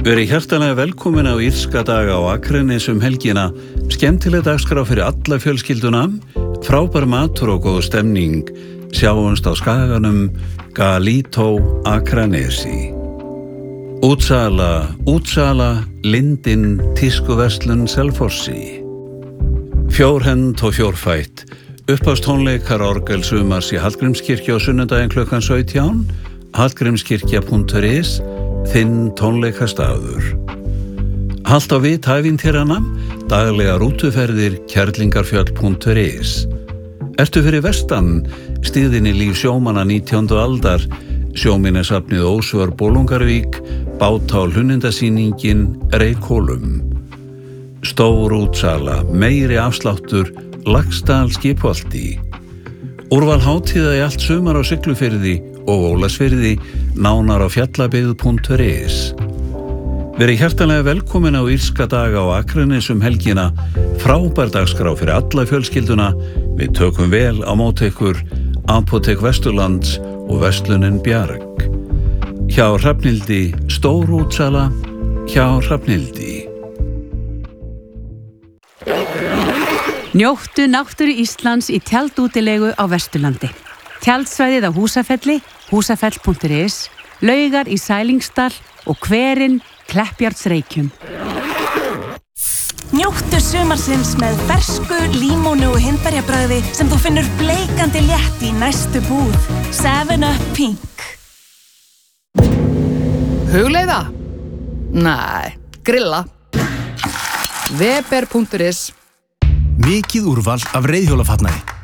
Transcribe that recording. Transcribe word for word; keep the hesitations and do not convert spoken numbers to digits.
Verið hjartanlega velkomin á írska daga á Akranes um helgina, skemmtileg dagskrá fyrir alla fjölskylduna, frábær matur og góð stemning, sjáumst á skaganum Galító Akranesi. Útsala, útsala, Lindin, tískuverslun Selfossi. Fjórhend og fjórfætt, upphafstónleikar orgelsumars í Hallgrímskirkju á sunnudaginn klukkan sautján, hallgrímskirkja punktur is, þinn tónleikastaður. Halt á vit ævintýranna, daglega rútuferðir kerlingarfjöll punktur is. Ertu fyrir vestan, stíðin í líf sjómanna nítjándu aldar, sjóminnesafnið Ósvör Bolungarvík, bátál hunnindasýningin Reykholum. Stór útsala, meiri afsláttur, Laxdal skipholti. Úrval hátíða í allt sumar á Siglufirði og Ólafsfirði, nánar á fjallabyggð punktur is. Verið hjartanlega velkomin á írska daga á Akranes um helgina, frábær dagskrá fyrir alla fjölskylduna, við tökum vel á móti ykkur, Apótek Vesturlands og Verslunin Bjarg. Hjá Hrafnhildi, stór útsala, hjá Hrafnhildi. Njóttu náttúru Íslands í tjaldútilegu á Vesturlandi. Tjaldsvæðið á Húsafelli, húsafell punktur is, Laugar í Sælingsdal og Hverinn, Kleppjárnsreykjum. Njóttu sumarsins með fersku, límónu og hindberjabragði sem þú finnur bleikandi létt í næstu búð. seven up Pink. Hugleiða? Næ, grilla. Weber punktur is. Mikið úrval af reiðhjólafatnaði.